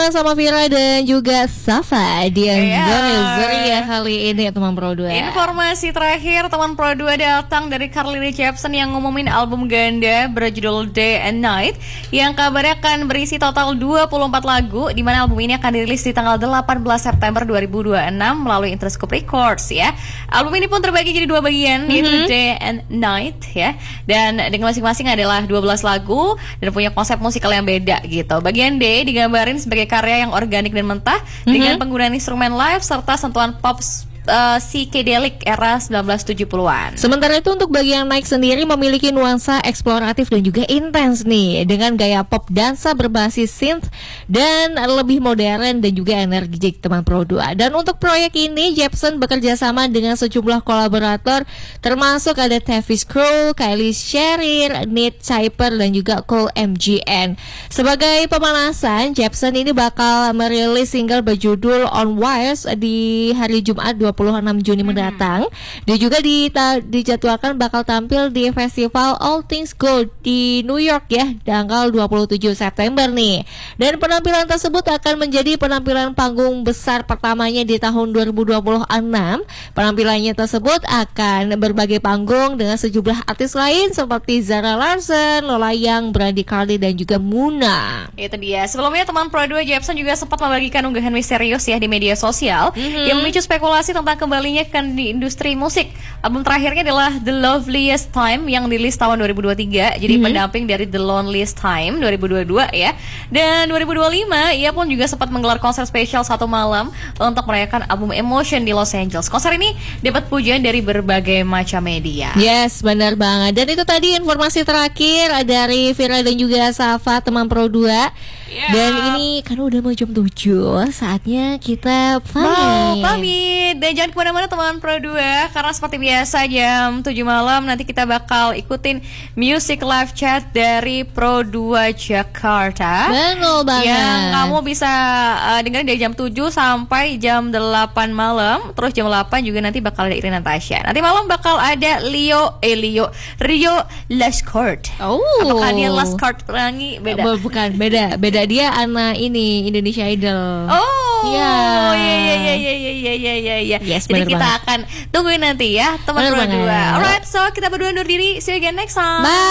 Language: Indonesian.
Sama Vira dan juga Safa di Anniversary kali ini teman Pro 2. Informasi terakhir teman Pro 2 datang dari Carly Rae Jepsen yang ngumumin album ganda berjudul Day and Night yang kabarnya akan berisi total 24 lagu, di mana album ini akan dirilis di tanggal 18 September 2026 melalui Interscope Records ya. Album ini pun terbagi jadi 2 bagian, yaitu Day and Night ya. Dan dengan masing-masing adalah 12 lagu dan punya konsep musikal yang beda gitu. Bagian Day digambarin sebagai karya yang organik dan mentah dengan penggunaan instrumen live serta sentuhan pop psychedelic era 1970-an. Sementara itu untuk bagian Night sendiri memiliki nuansa eksploratif dan juga intens nih, dengan gaya pop dansa berbasis synth dan lebih modern dan juga energik teman Pro 2. Dan untuk proyek ini Jepsen bekerja sama dengan sejumlah kolaborator termasuk ada Travis Crow, Kylie Sherer, Nate Cyper dan juga Cole MGN. Sebagai pemanasan, Jepsen ini bakal merilis single berjudul On Wires di hari Jumat 26 Juni mendatang. Dia juga dijadwalkan bakal tampil di festival All Things Gold di New York ya, tanggal 27 September nih. Dan penampilan tersebut akan menjadi penampilan panggung besar pertamanya di tahun 2026. Penampilannya tersebut akan berbagai panggung dengan sejumlah artis lain seperti Zara Larsson, Lola Young, Brandi Carlile dan juga Muna. Itu dia. Sebelumnya teman Pro 2 Jepsen juga sempat membagikan unggahan misterius ya di media sosial yang memicu spekulasi tentang kembalinya ke di industri musik. Album terakhirnya adalah The Loveliest Time yang dirilis tahun 2023, jadi pendamping dari The Loneliest Time 2022 ya. Dan 2025 ia pun juga sempat menggelar konser spesial 1 malam untuk merayakan album Emotion di Los Angeles. Konser ini dapat pujian dari berbagai macam media. Yes, benar banget. Dan itu tadi informasi terakhir dari Vira dan juga Safa teman Pro 2. Dan ini kan udah mau jam 7, saatnya kita pamit. Dan jangan kemana-mana teman Pro 2, karena seperti biasa jam 7 malam nanti kita bakal ikutin Music Live Chat dari Pro 2 Jakarta. Betul banget. Yang kamu bisa dengerin dari jam 7 sampai jam 8 malam. Terus jam 8 juga nanti bakal ada Irina Natasha. Nanti malam bakal ada Rio Lascard. Apakah dia Lascard Rangi? Beda. Bukan, beda dia anak ini Indonesia Idol. Iya. Yes, jadi kita banget. akan tungguin nanti ya teman Pro 2. Alright, so kita berdua undur diri. See you again next time. Bye.